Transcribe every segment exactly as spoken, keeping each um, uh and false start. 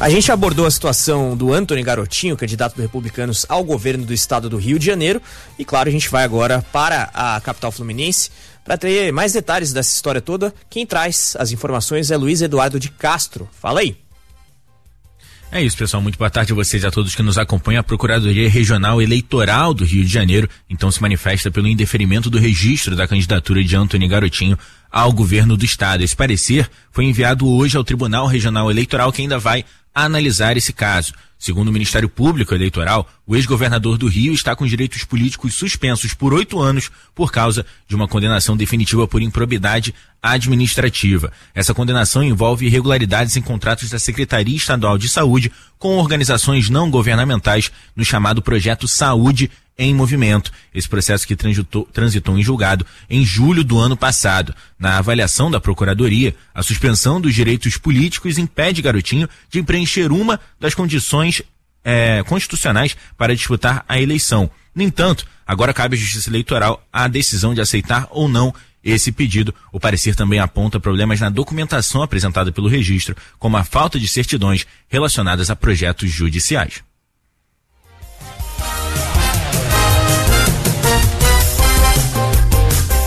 A gente abordou a situação do Antony Garotinho, candidato do Republicanos ao governo do estado do Rio de Janeiro. E claro, a gente vai agora para a capital fluminense para ter mais detalhes dessa história toda. Quem traz as informações é Luiz Eduardo de Castro. Fala aí. É isso, pessoal. Muito boa tarde a vocês e a todos que nos acompanham. A Procuradoria Regional Eleitoral do Rio de Janeiro, então, se manifesta pelo indeferimento do registro da candidatura de Antony Garotinho ao governo do estado. Esse parecer foi enviado hoje ao Tribunal Regional Eleitoral, que ainda vai analisar esse caso. Segundo o Ministério Público Eleitoral, o ex-governador do Rio está com direitos políticos suspensos por oito anos por causa de uma condenação definitiva por improbidade administrativa. Essa condenação envolve irregularidades em contratos da Secretaria Estadual de Saúde com organizações não governamentais no chamado Projeto Saúde em Movimento. Esse processo que transitou, transitou em julgado em julho do ano passado. Na avaliação da Procuradoria, a suspensão dos direitos políticos impede Garotinho de preencher uma das condições é, constitucionais para disputar a eleição. No entanto, agora cabe à Justiça Eleitoral a decisão de aceitar ou não esse pedido. O parecer também aponta problemas na documentação apresentada pelo registro, como a falta de certidões relacionadas a projetos judiciais.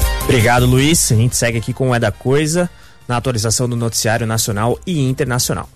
Obrigado, Luiz. A gente segue aqui com o É da Coisa, na atualização do noticiário nacional e internacional.